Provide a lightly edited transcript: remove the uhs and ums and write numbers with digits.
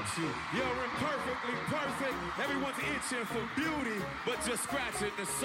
you. You're imperfectly perfect. Everyone's itching for beauty, but just scratching the surface.